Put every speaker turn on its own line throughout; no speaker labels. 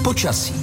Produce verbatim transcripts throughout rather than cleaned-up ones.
Počasí.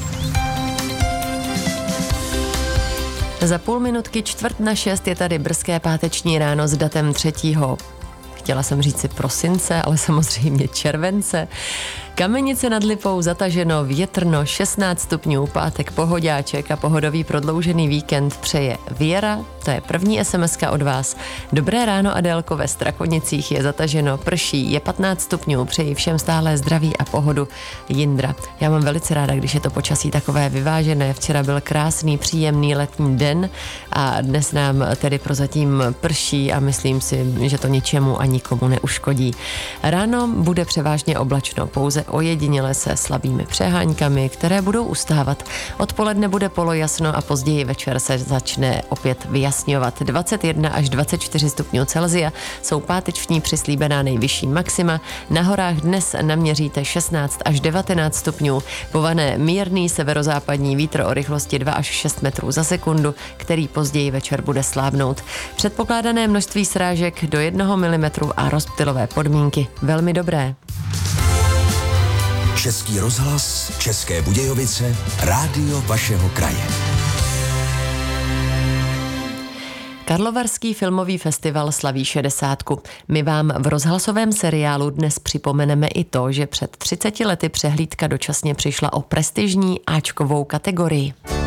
Za půl minutky čtvrt na šest je tady brzké páteční ráno s datem třetího Chtěla jsem říct si prosince, ale samozřejmě července. Kamenice nad Lipou, zataženo, větrno, šestnáct stupňů, pátek pohoďáček a pohodový prodloužený víkend přeje Věra, to je první esemeska od vás. Dobré ráno, Adélko, ve Strakonicích je zataženo, prší, je patnáct stupňů, přeji všem stále zdraví a pohodu, Jindra. Já mám velice ráda, když je to počasí takové vyvážené. Včera byl krásný, příjemný letní den a dnes nám tedy prozatím prší a myslím si, že to ničemu a nikomu neuškodí. Ráno bude převážně oblačno, pouze ojediněle se slabými přeháňkami, které budou ustávat. Odpoledne bude polojasno a později večer se začne opět vyjasňovat. dvacet jedna až dvacet čtyři stupňů Celsia jsou páteční přislíbená nejvyšší maxima. Na horách dnes naměříte šestnáct až devatenáct stupňů. Povane mírný severozápadní vítr o rychlosti dva až šest metrů za sekundu, který později večer bude slábnout. Předpokládané množství srážek do jednoho milimetru a rozptylové podmínky velmi dobré.
Český rozhlas, České Budějovice, rádio vašeho kraje.
Karlovarský filmový festival slaví šedesátku. My vám v rozhlasovém seriálu dnes připomeneme i to, že před třiceti lety přehlídka dočasně přišla o prestižní áčkovou kategorii.